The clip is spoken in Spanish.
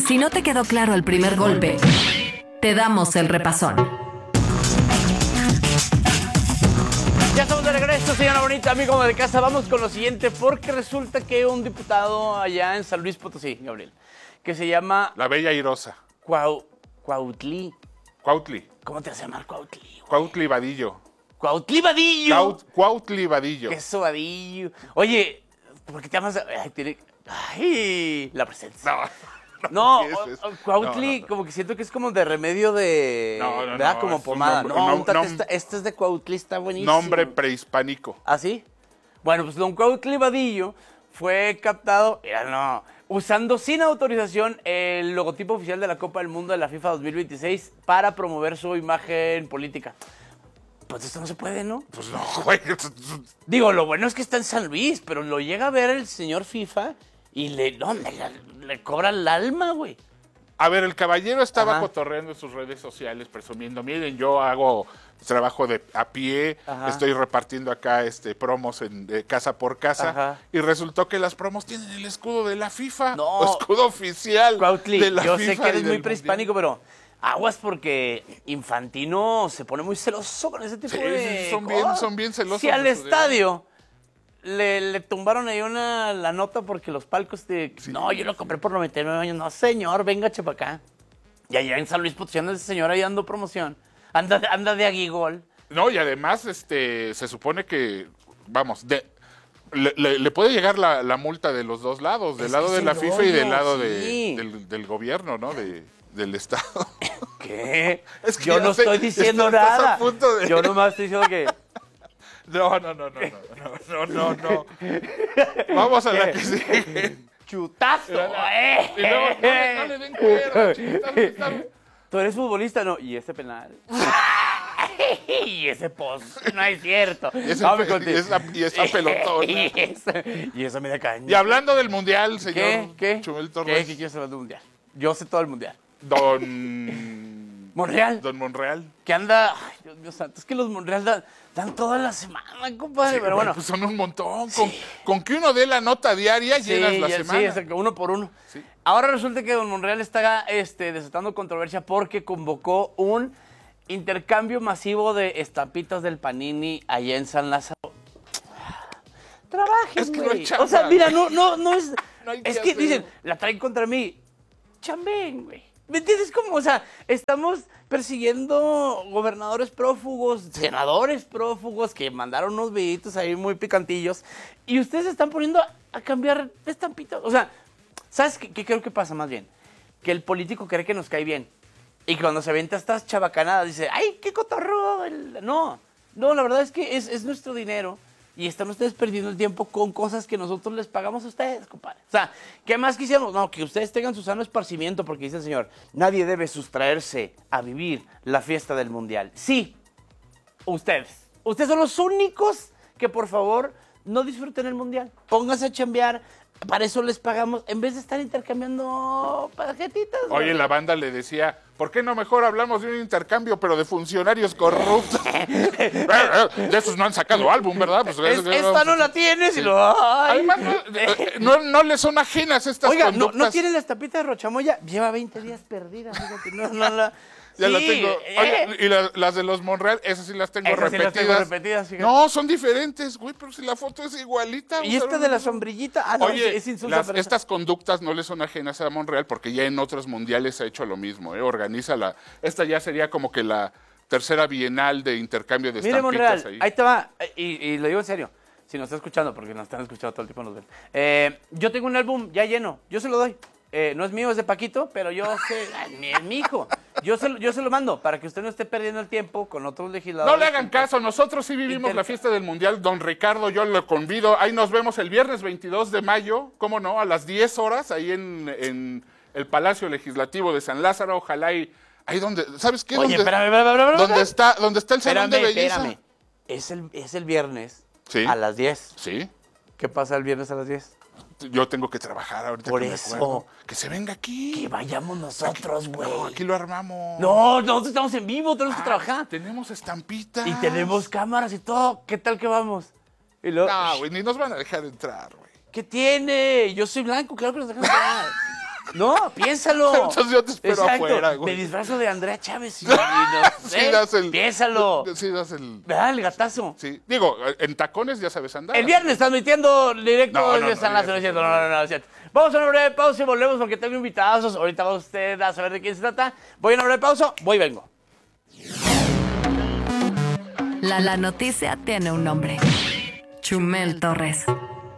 Si no te quedó claro el primer golpe, te damos el repasón. Ya estamos de regreso, señora bonita, amigo de casa. Vamos con lo siguiente, porque resulta que un diputado allá en San Luis Potosí, Gabriel, que se llama... La Bella Airosa. Cuautli. Cuautli. ¿Cómo te vas a llamar Cuautli? Cuautli Vadillo. ¡Cuautli Vadillo! Cuautli Vadillo. ¡Queso Vadillo! Oye, ¿por qué te llamas...? Ay, la presencia. No, Cuautli, no. como que siento que es como de remedio de... No, ¿verdad? Como pomada. Este es de Cuautli, está buenísimo. Nombre prehispánico. ¿Ah, sí? Bueno, pues don Cuautli Vadillo fue captado, usando sin autorización el logotipo oficial de la Copa del Mundo de la FIFA 2026 para promover su imagen política. Pues esto no se puede, ¿no? Pues no, güey. Digo, lo bueno es que está en San Luis, pero lo llega a ver el señor FIFA y le cobra el alma, güey. A ver, el caballero estaba Ajá. cotorreando en sus redes sociales, presumiendo, miren, yo hago trabajo a pie, Ajá. estoy repartiendo acá promos de casa por casa, Ajá. y resultó que las promos tienen el escudo de la FIFA, No. escudo oficial Cuautli, de la yo FIFA sé que eres y muy del prehispánico, pero aguas porque Infantino se pone muy celoso con ese tipo de cosas. son bien celosos. Si al de su estadio le tumbaron ahí la nota porque los palcos No, yo lo compré por 99 años. No, señor, venga, chepa acá. Y allá en San Luis Potosí anda ese señor ahí dando promoción. Anda de aguigol. No, y además se supone que, vamos, le puede llegar la multa de los dos lados, del lado de la FIFA y del lado sí. del gobierno, ¿no? Del Estado. ¿Qué? Es que Yo no estoy diciendo estás nada. a punto de... Yo nomás estoy diciendo que... No. Vamos a la que sigue. ¡Chutazo! Y luego, no le den cuero. Tú eres futbolista, ¿no? ¿Y ese penal? Y ese post, no es cierto. Y esa pelotona. Y eso me da caña. Y hablando del mundial, señor ¿Qué? Chumel Torres. ¿Qué quieres saber del mundial? Yo sé todo el mundial. Don Monreal. Que anda... Ay, Dios mío santo, es que los Monreal dan toda la semana, compadre. Sí, pero bueno. Pues son un montón. Con que uno dé la nota diaria, llenas la semana. Sí, es que uno por uno. Sí. Ahora resulta que don Monreal está desatando controversia porque convocó un intercambio masivo de estampitas del Panini allá en San Lázaro. Trabajen, Es que no güey. hay chamba, O sea, mira, güey. no es... No hay es que que hacer. dicen, la traen contra mí. Chambén, güey. ¿Me entiendes? Como, o sea, estamos persiguiendo gobernadores prófugos, senadores prófugos que mandaron unos videitos ahí muy picantillos y ustedes se están poniendo a cambiar de estampitas. O sea, ¿sabes qué creo que pasa más bien? Que el político cree que nos cae bien y que cuando se avienta estas chabacanadas dice, ¡ay, qué cotorro! No, la verdad es que es nuestro dinero. Y están ustedes perdiendo el tiempo con cosas que nosotros les pagamos a ustedes, compadre. O sea, ¿qué más quisiéramos? No, que ustedes tengan su sano esparcimiento, porque dice el señor, nadie debe sustraerse a vivir la fiesta del mundial. Sí, ustedes. Ustedes son los únicos que, por favor, no disfruten el mundial. Pónganse a chambear, para eso les pagamos, en vez de estar intercambiando tarjetitas. Oye, la banda le decía, ¿por qué no mejor hablamos de un intercambio, pero de funcionarios corruptos? De esos no han sacado álbum, ¿verdad? Pues, Esta no la tienes y lo... Ay. Además, no le son ajenas estas Oiga, conductas. ¿no tienes la estampita de Rochamoya? Lleva 20 días perdida, fíjate. No. Ya la Sí, tengo. Oye, y las de los Monreal, esas sí las tengo Esas sí repetidas. las tengo repetidas, fíjate. No, son diferentes, güey, pero si la foto es igualita. ¿Y o sea, esta de la sombrillita? Ah, no, Oye, es insulsa. pero estas conductas no le son ajenas a Monreal porque ya en otros mundiales ha hecho lo mismo, ¿eh? Organiza esta ya sería como que la tercera bienal de intercambio de Mire, estampitas Monreal, ahí. ahí te va. Y lo digo en serio. Si nos está escuchando, porque nos están escuchando todo el tiempo, nos ven. Yo tengo un álbum ya lleno. Yo se lo doy. No es mío, es de Paquito, pero yo sé... Es mi hijo. Yo se lo mando para que usted no esté perdiendo el tiempo con otros legisladores. No le hagan caso, nosotros sí vivimos la fiesta del Mundial. Don Ricardo, yo lo convido. Ahí nos vemos el viernes 22 de mayo, ¿cómo no? A las 10 horas, ahí en el Palacio Legislativo de San Lázaro. Ojalá ahí donde, ¿sabes qué? Oye, espérame. Donde está el Salón de Belleza. Espérame. Es el viernes Sí. a las 10. Sí. ¿Qué pasa el viernes a las 10? Yo tengo que trabajar ahorita. Por que me eso. acuerdo. Que se venga aquí. Que vayamos nosotros, güey. No, aquí lo armamos. No, nosotros estamos en vivo, tenemos que trabajar. Tenemos estampitas. Y tenemos cámaras y todo. ¿Qué tal que vamos? Y luego, No, güey, ni nos van a dejar entrar, güey. ¿qué tiene? Yo soy blanco, claro que nos dejan entrar. No, piénsalo. Entonces yo te espero Exacto. afuera, güey. Me disfrazo de Andrea Chávez. Y Sí, das el... Piénsalo. Sí, das el... ¿Verdad? El gatazo. Sí. Digo, en tacones ya sabes andar. El viernes transmitiendo directo No, desde San Lázaro. No es cierto, no es cierto. Vamos a una breve pausa y volvemos porque tengo invitados. Ahorita va usted a saber de quién se trata. Voy a una breve pausa, voy y vengo. La noticia tiene un nombre. Chumel Torres.